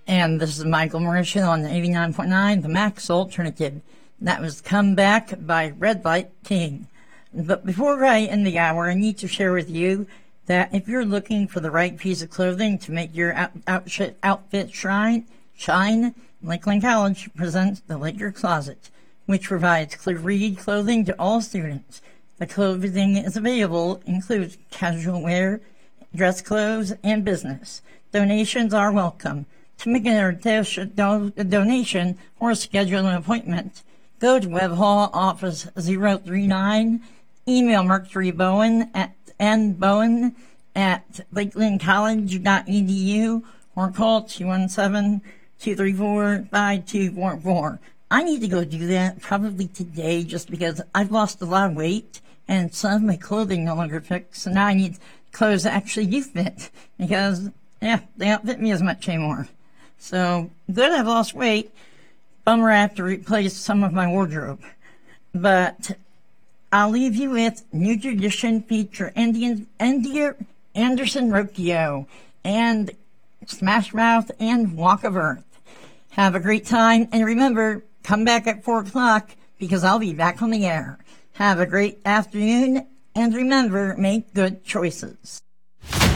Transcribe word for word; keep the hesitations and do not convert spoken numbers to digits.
And this is Michael Mauricio on eighty-nine point nine, the Max Alternative. That was Come Back by Red Light King. But before I end the hour, I need to share with you that if you're looking for the right piece of clothing to make your out, outfit, outfit shine, shine, Lakeland College presents the Laker Closet, which provides clear-read clothing to all students. The clothing is available, includes casual wear, dress clothes, and business. Donations are welcome. To make a donation or schedule an appointment, go to Webb Hall, office zero three nine, email Mercury Bowen at nbowen at lakeland college dot e d u, or call two one seven, two three four, five two four four. I need to go do that probably today just because I've lost a lot of weight and some of my clothing no longer fits, so now I need clothes that actually do fit because, yeah, they don't fit me as much anymore. So, good I've lost weight. Bummer I have to replace some of my wardrobe. But I'll leave you with New Tradition feature Indian, India Anderson Rocchio and Smash Mouth and Walk of Earth. Have a great time, and remember, come back at four o'clock because I'll be back on the air. Have a great afternoon, and remember, make good choices.